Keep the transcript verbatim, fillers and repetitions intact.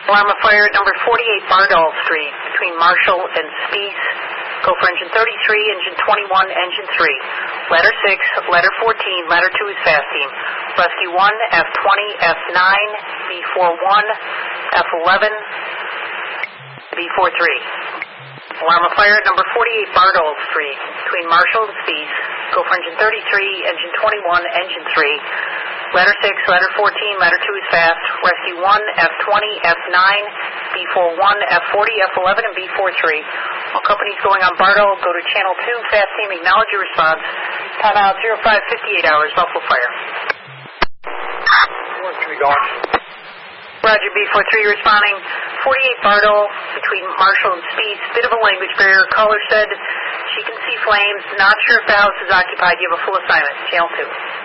Alarm of fire at number forty-eight Bardall Street between Marshall and Spies. Go for engine thirty-three, engine twenty-one, engine three. Letter six, letter fourteen, letter two is fast team. Rescue one, F twenty, F nine, B forty-one, F eleven, B forty-three. Alarm of fire at number forty-eight Bardall Street between Marshall and Spies. Go for engine thirty-three, engine twenty-one, engine three. Letter six, letter fourteen, letter two is fast. Rescue one, F twenty, F nine, B forty-one, F forty, F eleven, and B forty-three. All companies going on Bardall, go to channel two, fast team, acknowledge your response. Time out zero five fifty-eight hours, Buffalo Fire. Where can we go? Roger, B forty-three responding. forty-eight Bardall between Marshall and Spies. Bit of a language barrier. Caller said she can see flames. Not sure if the house is occupied. You have a full assignment. Channel two.